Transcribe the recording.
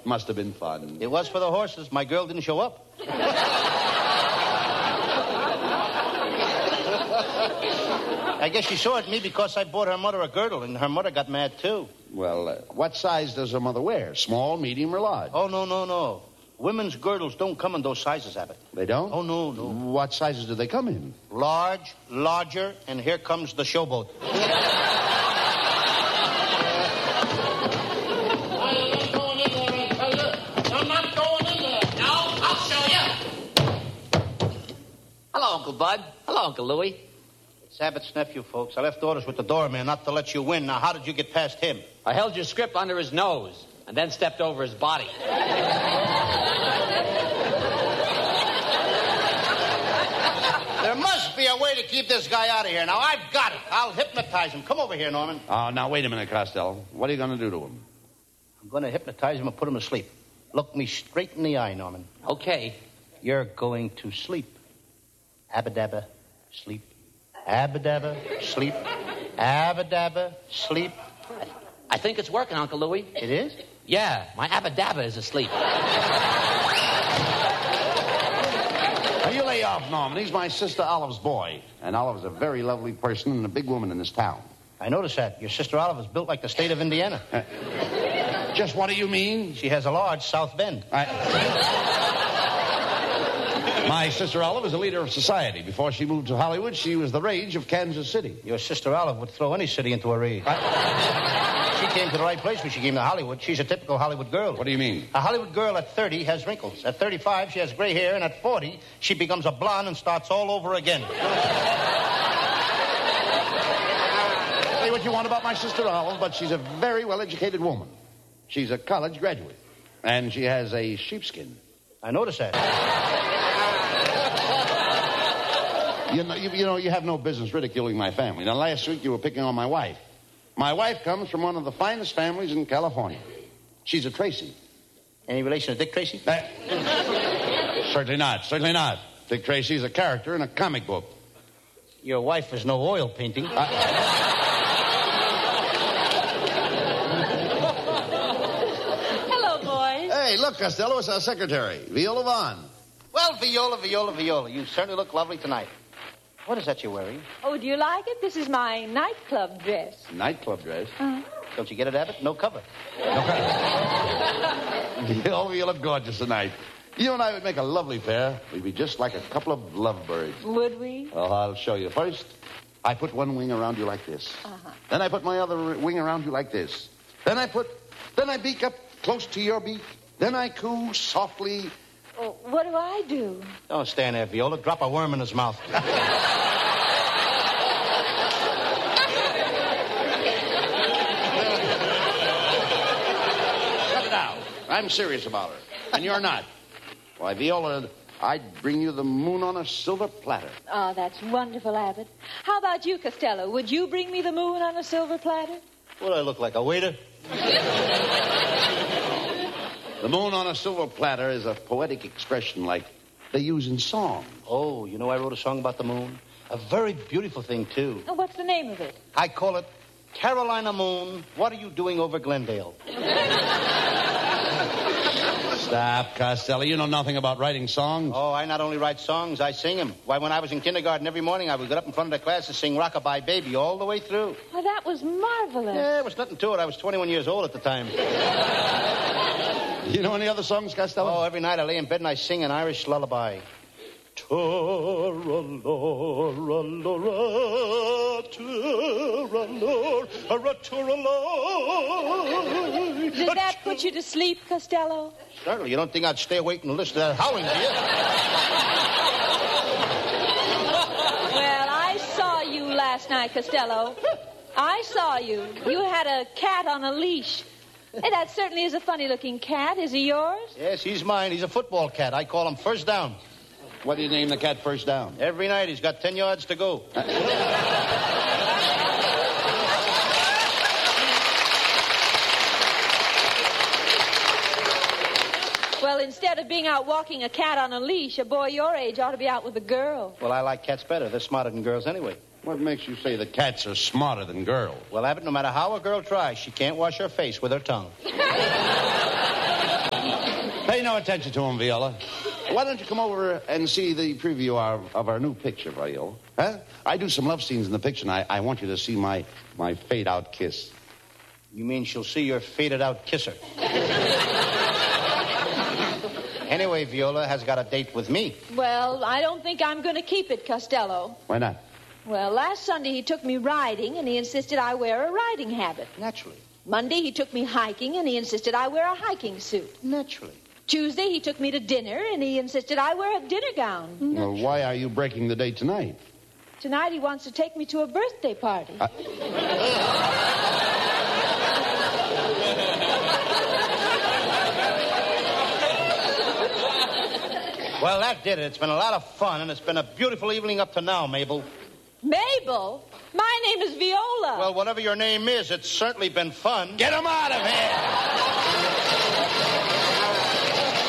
Must have been fun. It was for the horses. My girl didn't show up. I guess she saw it me because I bought her mother a girdle, and her mother got mad, too. Well, what size does her mother wear? Small, medium, or large? Oh, no. Women's girdles don't come in those sizes, Abbott. They don't? Oh, no. What sizes do they come in? Large, larger, and here comes the showboat. Hello, Uncle Bud. Hello, Uncle Louie. It's Abbott's nephew, folks. I left orders with the doorman not to let you in. Now, how did you get past him? I held your script under his nose and then stepped over his body. There must be a way to keep this guy out of here. Now, I've got it. I'll hypnotize him. Come over here, Norman. Oh, now, wait a minute, Costello. What are you going to do to him? I'm going to hypnotize him and put him to sleep. Look me straight in the eye, Norman. Okay. You're going to sleep. Abba-dabba, sleep. Abba-dabba, sleep. Abba-dabba, sleep. I think it's working, Uncle Louie. It is? Yeah, my Abba-dabba is asleep. Now, you lay off, Norman. He's my sister Olive's boy. And Olive's a very lovely person and a big woman in this town. I noticed that. Your sister Olive is built like the state of Indiana. Just what do you mean? She has a large South Bend. My sister Olive is a leader of society. Before she moved to Hollywood, she was the rage of Kansas City. Your sister Olive would throw any city into a rage. She came to the right place when she came to Hollywood. She's a typical Hollywood girl. What do you mean? A Hollywood girl at 30 has wrinkles. At 35, she has gray hair. And at 40, she becomes a blonde and starts all over again. Say what you want about my sister Olive, but she's a very well-educated woman. She's a college graduate. And she has a sheepskin. I noticed that. You know, you have no business ridiculing my family. Now, last week you were picking on my wife. My wife comes from one of the finest families in California. She's a Tracy. Any relation to Dick Tracy? Certainly not. Dick Tracy's a character in a comic book. Your wife is no oil painting. Hello, boys. Hey, look, Costello, it's our secretary, Viola Vaughn. Well, Viola, you certainly look lovely tonight. What is that you're wearing? Oh, do you like it? This is my nightclub dress. Nightclub dress? Don't you get it, Abbott? No cover. Oh, you look gorgeous tonight. You and I would make a lovely pair. We'd be just like a couple of lovebirds. Would we? Well, I'll show you. First, I put one wing around you like this. Then I put my other wing around you like this. Then I beak up close to your beak. Then I coo softly. Oh, what do I do? Don't stand there, Viola. Drop a worm in his mouth. Shut it down. I'm serious about her. And you're not. Why, Viola, I'd bring you the moon on a silver platter. Oh, that's wonderful, Abbott. How about you, Costello? Would you bring me the moon on a silver platter? What do I look like, a waiter? The moon on a silver platter is a poetic expression like they use in song. Oh, you know I wrote a song about the moon? A very beautiful thing, too. Oh, what's the name of it? I call it Carolina Moon, What Are You Doing Over Glendale? Stop, Costello. You know nothing about writing songs. Oh, I not only write songs, I sing them. Why, when I was in kindergarten, every morning I would get up in front of the class and sing Rockabye Baby all the way through. Oh, that was marvelous. Yeah, there was nothing to it. I was 21 years old at the time. You know any other songs, Costello? Oh, every night I lay in bed and I sing an Irish lullaby. Did that put you to sleep, Costello? Certainly. You don't think I'd stay awake and listen to that howling, do you? Well, I saw you last night, Costello. I saw you. You had a cat on a leash. Hey, that certainly is a funny-looking cat. Is he yours? Yes, he's mine. He's a football cat. I call him First Down. What do you name the cat First Down? Every night he's got 10 yards to go. Well, instead of being out walking a cat on a leash, a boy your age ought to be out with a girl. Well, I like cats better. They're smarter than girls anyway. What makes you say the cats are smarter than girls? Well, Abbott, no matter how a girl tries, she can't wash her face with her tongue. no attention to him, Viola. Why don't you come over and see the preview of our new picture, Viola? Huh? I do some love scenes in the picture, and I want you to see my fade-out kiss. You mean she'll see your faded-out kisser? Anyway, Viola has got a date with me. Well, I don't think I'm going to keep it, Costello. Why not? Well, last Sunday he took me riding, and he insisted I wear a riding habit. Naturally. Monday he took me hiking, and he insisted I wear a hiking suit. Naturally. Tuesday he took me to dinner, and he insisted I wear a dinner gown. Well, why are you breaking the date tonight? Tonight he wants to take me to a birthday party. Well, that did it. It's been a lot of fun, and it's been a beautiful evening up to now, Mabel. Mabel? My name is Viola. Well, whatever your name is, it's certainly been fun. Get him out of here!